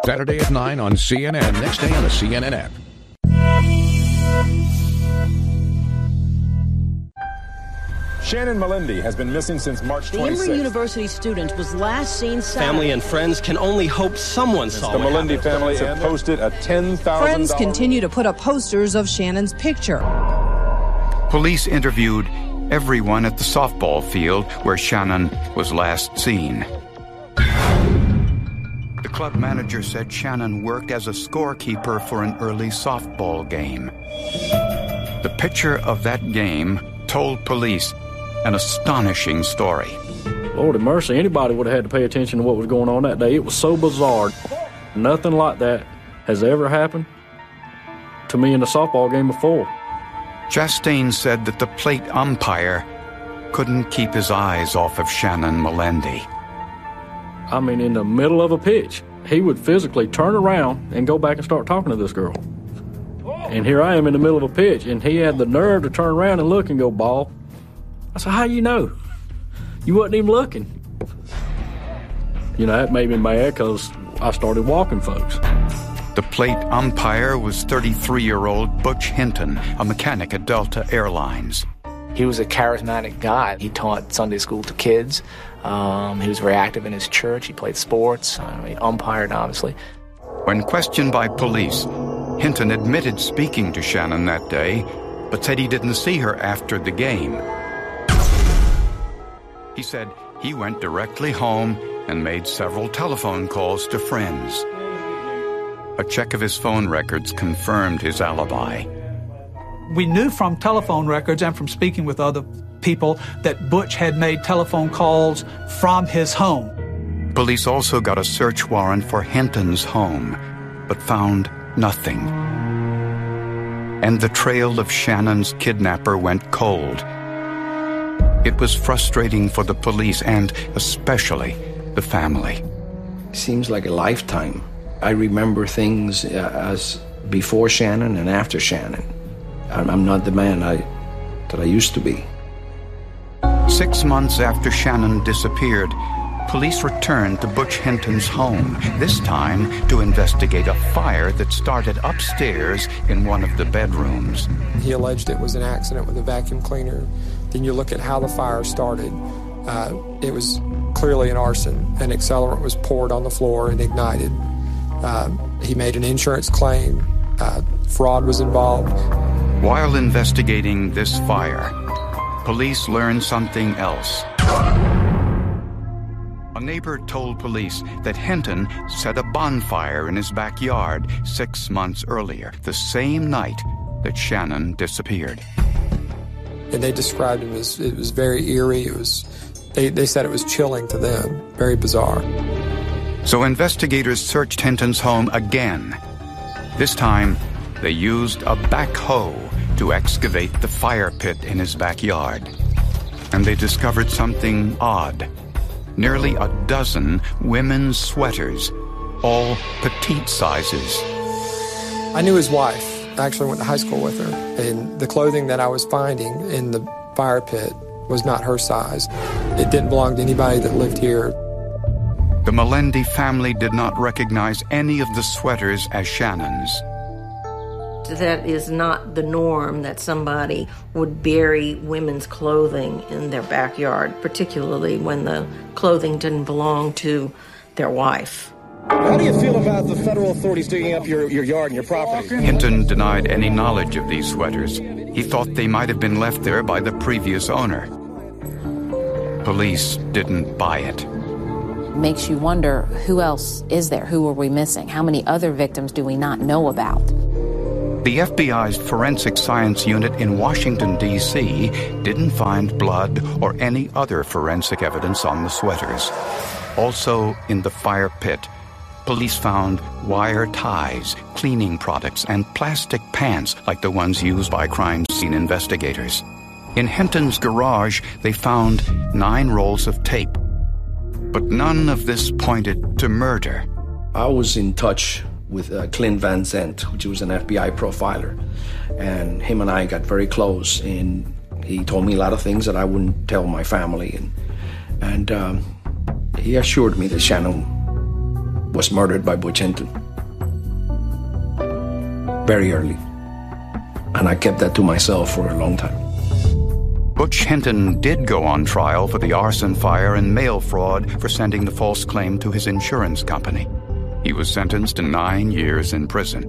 Saturday at 9 on CNN. Next day on the CNN app. Shannon Melendi has been missing since March 26th. The Emory University student was last seen Saturday. Family and friends can only hope someone saw the Melendi family have posted a $10,000. Friends continue to put up posters of Shannon's picture. Police interviewed everyone at the softball field where Shannon was last seen. The club manager said Shannon worked as a scorekeeper for an early softball game. The picture of that game told police an astonishing story. Lord have mercy, anybody would have had to pay attention to what was going on that day. It was so bizarre. Nothing like that has ever happened to me in a softball game before. Chastain said that the plate umpire couldn't keep his eyes off of Shannon Melendi. I mean, in the middle of a pitch, he would physically turn around and go back and start talking to this girl. And here I am in the middle of a pitch, and he had the nerve to turn around and look and go, "Ball." I said, "How you know? You wasn't even looking." You know, that made me mad because I started walking folks. The plate umpire was 33-year-old Butch Hinton, a mechanic at Delta Airlines. He was a charismatic guy. He taught Sunday school to kids. He was very active in his church. He played sports. He umpired, obviously. When questioned by police, Hinton admitted speaking to Shannon that day, but said he didn't see her after the game. He said he went directly home and made several telephone calls to friends. A check of his phone records confirmed his alibi. We knew from telephone records and from speaking with other people that Butch had made telephone calls from his home. Police also got a search warrant for Hinton's home, but found nothing. And the trail of Shannon's kidnapper went cold. It was frustrating for the police and especially the family. Seems like a lifetime. I remember things as before Shannon and after Shannon. I'm not the man that I used to be. 6 months after Shannon disappeared, police returned to Butch Hinton's home, this time to investigate a fire that started upstairs in one of the bedrooms. He alleged it was an accident with a vacuum cleaner. Then you look at how the fire started. It was clearly an arson. An accelerant was poured on the floor and ignited. He made an insurance claim. Fraud was involved. While investigating this fire, police learned something else. A neighbor told police that Hinton set a bonfire in his backyard 6 months earlier, the same night that Shannon disappeared. And they described him as, it was very eerie. They said it was chilling to them, very bizarre. So investigators searched Hinton's home again. This time, they used a backhoe to excavate the fire pit in his backyard. And they discovered something odd. Nearly a dozen women's sweaters, all petite sizes. I knew his wife. I actually went to high school with her. And the clothing that I was finding in the fire pit was not her size. It didn't belong to anybody that lived here. The Melendi family did not recognize any of the sweaters as Shannon's. That is not the norm that somebody would bury women's clothing in their backyard, particularly when the clothing didn't belong to their wife. How do you feel about the federal authorities digging up your yard and your property? Hinton denied any knowledge of these sweaters. He thought they might have been left there by the previous owner. Police didn't buy it. Makes you wonder, who else is there? Who are we missing? How many other victims do we not know about? The FBI's Forensic Science Unit in Washington, D.C. didn't find blood or any other forensic evidence on the sweaters. Also, in the fire pit, police found wire ties, cleaning products, and plastic pants like the ones used by crime scene investigators. In Hinton's garage, they found 9 rolls of tape. But none of this pointed to murder. I was in touch with Clint Van Zandt, which was an FBI profiler. And him and I got very close, and he told me a lot of things that I wouldn't tell my family. And he assured me that Shannon was murdered by Butch Hinton. Very early. And I kept that to myself for a long time. Butch Hinton did go on trial for the arson, fire, and mail fraud for sending the false claim to his insurance company. He was sentenced to 9 years in prison.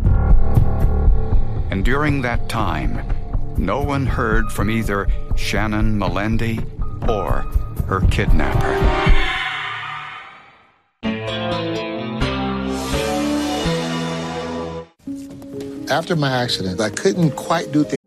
And during that time, no one heard from either Shannon Melendi or her kidnapper. After my accident, I couldn't quite do the